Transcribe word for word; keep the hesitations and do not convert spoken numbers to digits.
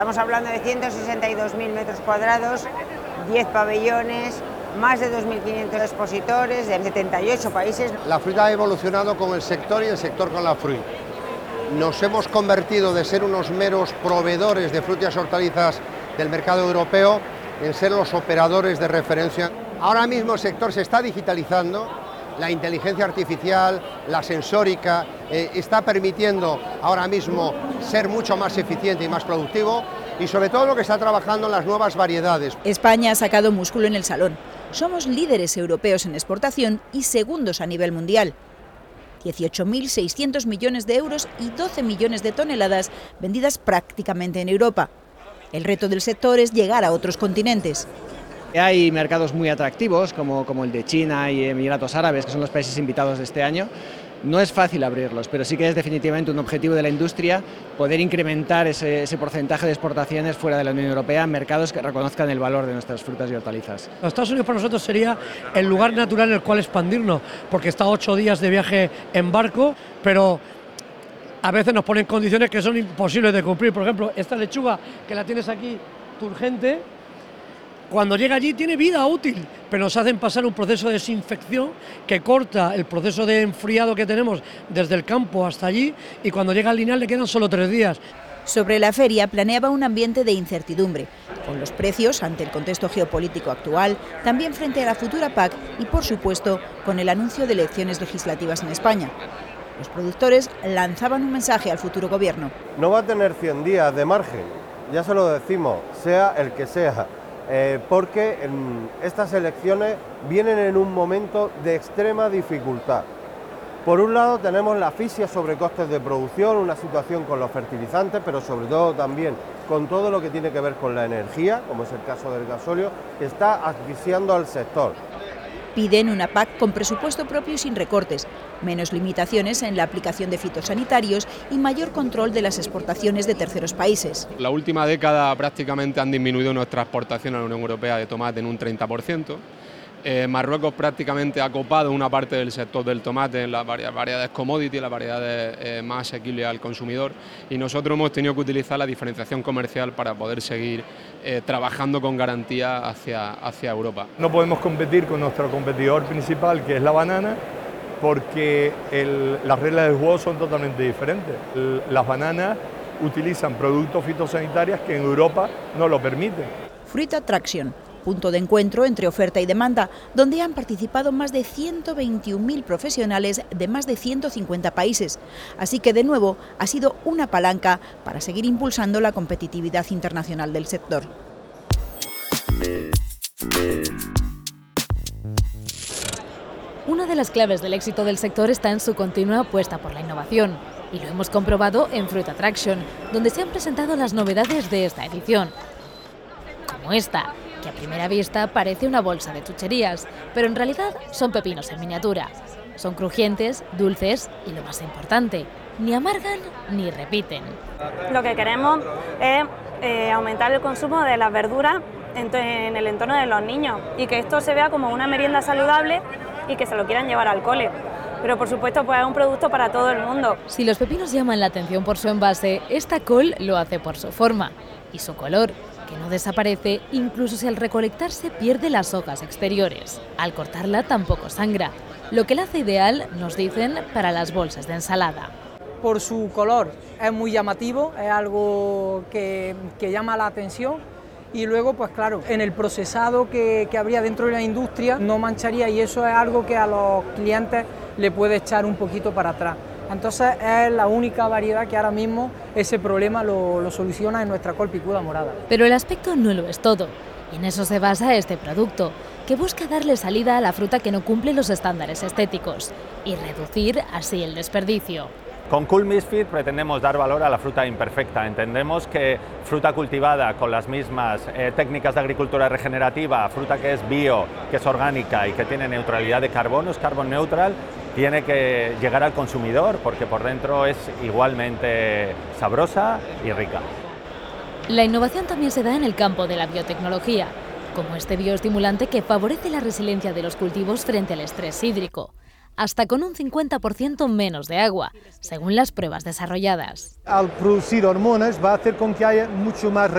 Estamos hablando de ciento sesenta y dos mil metros cuadrados, diez pabellones, más de dos mil quinientos expositores de setenta y ocho países. La fruta ha evolucionado con el sector y el sector con la fruta. Nos hemos convertido de ser unos meros proveedores de frutas y hortalizas del mercado europeo en ser los operadores de referencia. Ahora mismo el sector se está digitalizando, la inteligencia artificial, la sensórica, eh, está permitiendo ahora mismo ser mucho más eficiente y más productivo, y sobre todo lo que está trabajando en las nuevas variedades. España ha sacado músculo en el salón. Somos líderes europeos en exportación y segundos a nivel mundial. dieciocho mil seiscientos millones de euros y doce millones de toneladas vendidas prácticamente en Europa. El reto del sector es llegar a otros continentes. Hay mercados muy atractivos como, como el de China y Emiratos Árabes, que son los países invitados de este año. No es fácil abrirlos, pero sí que es definitivamente un objetivo de la industria poder incrementar ese, ese porcentaje de exportaciones fuera de la Unión Europea en mercados que reconozcan el valor de nuestras frutas y hortalizas. Los Estados Unidos para nosotros sería el lugar natural en el cual expandirnos, porque está ocho días de viaje en barco, pero a veces nos ponen condiciones que son imposibles de cumplir. Por ejemplo, esta lechuga que la tienes aquí, turgente, cuando llega allí tiene vida útil, pero nos hacen pasar un proceso de desinfección que corta el proceso de enfriado que tenemos desde el campo hasta allí, y cuando llega al lineal le quedan solo tres días. Sobre la feria planeaba un ambiente de incertidumbre, con los precios ante el contexto geopolítico actual, también frente a la futura P A C y, por supuesto, con el anuncio de elecciones legislativas en España. Los productores lanzaban un mensaje al futuro gobierno. No va a tener cien días de margen, ya se lo decimos, sea el que sea. Eh, porque en estas elecciones vienen en un momento de extrema dificultad. Por un lado tenemos la asfixia sobre costes de producción, una situación con los fertilizantes, pero sobre todo también con todo lo que tiene que ver con la energía, como es el caso del gasóleo, que está asfixiando al sector. Piden una P A C con presupuesto propio y sin recortes, menos limitaciones en la aplicación de fitosanitarios y mayor control de las exportaciones de terceros países. La última década prácticamente han disminuido nuestra exportación a la Unión Europea de tomate en un treinta por ciento. Eh, Marruecos prácticamente ha copado una parte del sector del tomate en las variedades commodity, las variedades eh, más asequibles al consumidor, y nosotros hemos tenido que utilizar la diferenciación comercial para poder seguir eh, trabajando con garantía hacia, hacia Europa. No podemos competir con nuestro competidor principal, que es la banana, porque el, las reglas del juego son totalmente diferentes. El, las bananas utilizan productos fitosanitarios que en Europa no lo permiten. Fruit Attraction, punto de encuentro entre oferta y demanda, donde han participado más de ciento veintiún mil profesionales de más de ciento cincuenta países. Así que, de nuevo, ha sido una palanca para seguir impulsando la competitividad internacional del sector. Una de las claves del éxito del sector está en su continua apuesta por la innovación. Y lo hemos comprobado en Fruit Attraction, donde se han presentado las novedades de esta edición. Como esta, que a primera vista parece una bolsa de chucherías, pero en realidad son pepinos en miniatura. Son crujientes, dulces y, lo más importante, ni amargan ni repiten. Lo que queremos es eh, aumentar el consumo de las verduras en, en el entorno de los niños, y que esto se vea como una merienda saludable y que se lo quieran llevar al cole. Pero por supuesto pues es un producto para todo el mundo. Si los pepinos llaman la atención por su envase, esta col lo hace por su forma y su color, que no desaparece incluso si al recolectarse pierde las hojas exteriores. Al cortarla tampoco sangra, lo que la hace ideal, nos dicen, para las bolsas de ensalada. Por su color es muy llamativo, es algo que, que llama la atención, y luego pues claro, en el procesado que, que habría dentro de la industria no mancharía, y eso es algo que a los clientes le puede echar un poquito para atrás. Entonces es la única variedad que ahora mismo ese problema lo, lo soluciona en nuestra col picuda morada. Pero el aspecto no lo es todo, y en eso se basa este producto, que busca darle salida a la fruta que no cumple los estándares estéticos y reducir así el desperdicio. Con Cool Misfit pretendemos dar valor a la fruta imperfecta. Entendemos que fruta cultivada con las mismas eh, técnicas de agricultura regenerativa, fruta que es bio, que es orgánica y que tiene neutralidad de carbono, es carbon neutral, tiene que llegar al consumidor porque por dentro es igualmente sabrosa y rica. La innovación también se da en el campo de la biotecnología, como este bioestimulante que favorece la resiliencia de los cultivos frente al estrés hídrico, hasta con un cincuenta por ciento menos de agua, según las pruebas desarrolladas. Al producir hormonas va a hacer con que haya mucho más